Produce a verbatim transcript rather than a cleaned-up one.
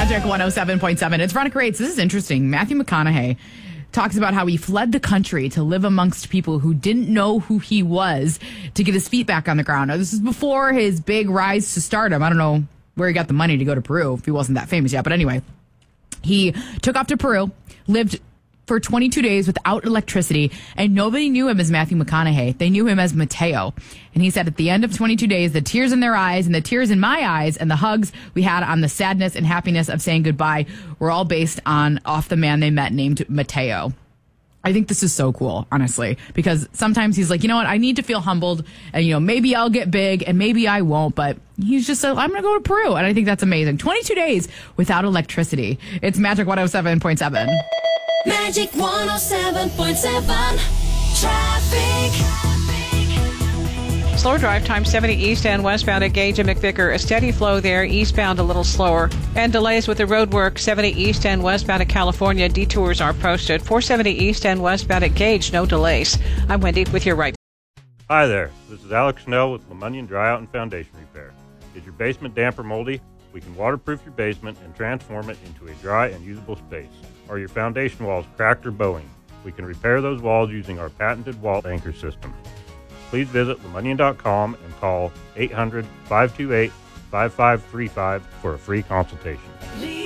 Magic one oh seven point seven. It's Veronica Rates. This is interesting. Matthew McConaughey talks about how he fled the country to live amongst people who didn't know who he was to get his feet back on the ground. Now, this is before his big rise to stardom. I don't know where he got the money to go to Peru if he wasn't that famous yet. But anyway, he took off to Peru, lived for twenty-two days without electricity, and nobody knew him as Matthew McConaughey. They knew him as Mateo. And he said at the end of twenty-two days, the tears in their eyes and the tears in my eyes and the hugs we had on the sadness and happiness of saying goodbye were all based on off the man they met named Mateo. I think this is so cool, honestly, because sometimes he's like, you know what, I need to feel humbled, and, you know, maybe I'll get big and maybe I won't, but he's just said, I'm going to go to Peru. And I think that's amazing. twenty-two days without electricity. It's Magic one oh seven point seven. Magic one oh seven point seven. Traffic. Slower drive time seventy east and westbound at Gage and McVicker. A steady flow there, eastbound a little slower. And delays with the road work seventy east and westbound at California. Detours are posted. four seventy east and westbound at Gage, no delays. I'm Wendy with your right. Hi there. This is Alex Snell with LeMonion Dryout and Foundation Repair. Is your basement damp or moldy? We can waterproof your basement and transform it into a dry and usable space. Are your foundation walls cracked or bowing? We can repair those walls using our patented wall anchor system. Please visit lemonion dot com and call eight hundred, five two eight, five five three five for a free consultation.